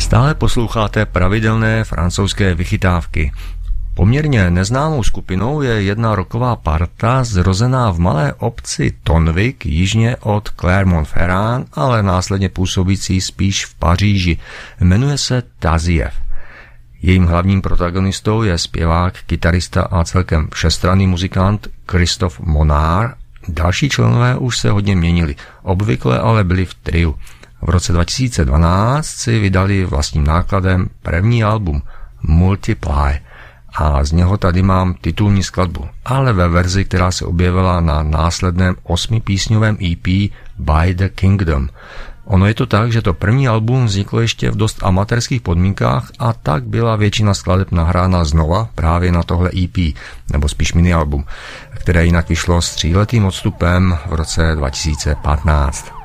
Stále posloucháte pravidelné francouzské vychytávky. Poměrně neznámou skupinou je jedna rocková parta zrozená v malé obci Tonwick jižně od Clermont-Ferrand, ale následně působící spíš v Paříži. Jmenuje se Taziev. Jejím hlavním protagonistou je zpěvák, kytarista a celkem všestranný muzikant Christophe Monard. Další členové už se hodně měnili, obvykle ale byli v triu. V roce 2012 si vydali vlastním nákladem první album Multiply a z něho tady mám titulní skladbu, ale ve verzi, která se objevila na následném 8písňovém EP By the Kingdom. Ono je to tak, že to první album vzniklo ještě v dost amatérských podmínkách a tak byla většina skladeb nahrána znova právě na tohle EP, nebo spíš mini album, které jinak vyšlo s 3letým odstupem v roce 2015.